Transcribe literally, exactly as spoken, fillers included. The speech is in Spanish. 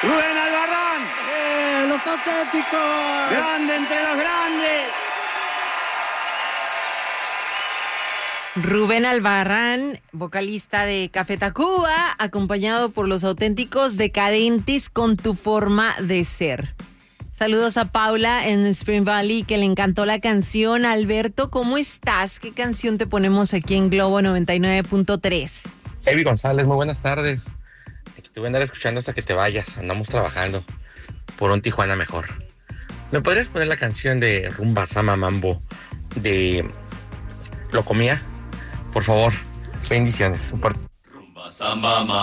Rubén Albarrán. ¡Eh, los auténticos! Grande entre los grandes. Rubén Albarrán, vocalista de Café Tacuba, acompañado por los auténticos decadentes con tu forma de ser. Saludos a Paula en Spring Valley, que le encantó la canción. Alberto, ¿cómo estás? ¿Qué canción te ponemos aquí en Globo noventa y nueve punto tres? Evi González, muy buenas tardes. Aquí te voy a andar escuchando hasta que te vayas. Andamos trabajando por un Tijuana mejor. ¿Me podrías poner la canción de Rumba Sama Mambo de Lo Comía? Por favor, bendiciones. Un fuerte... Rumba Samba